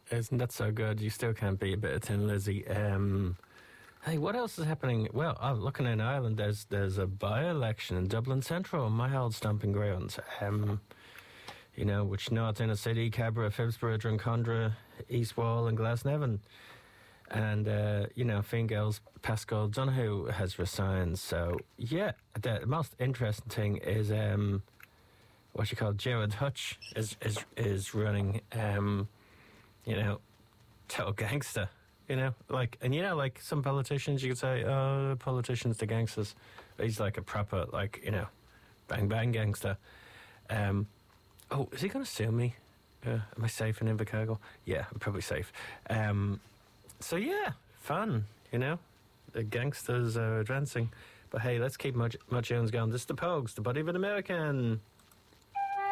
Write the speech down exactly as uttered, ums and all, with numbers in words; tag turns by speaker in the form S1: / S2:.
S1: Isn't that so good? You still can't be a bit of Tin Lizzy. Um, hey, what else is happening? Well, oh, looking in Ireland, there's there's a by-election in Dublin Central, my old stomping grounds. Um, you know, which North Inner City, Cabra, Phibsborough, Drumcondra, East Wall and Glasnevin. And, uh, you know, Fine Gael's Pascal Donoghue has resigned. So, yeah, the most interesting thing is... Um, what you call Jared Hutch is is is running, um, you know, total gangster, you know, like, and you know, like some politicians, you could say, oh, politicians, the gangsters. But he's like a proper, like, you know, bang bang gangster. Um, oh, is he going to sue me? Uh, am I safe in Invercargill? Yeah, I'm probably safe. Um, so yeah, fun, you know, the gangsters are advancing. But hey, let's keep Mud Jones going. This is the Pogues, the body of an American.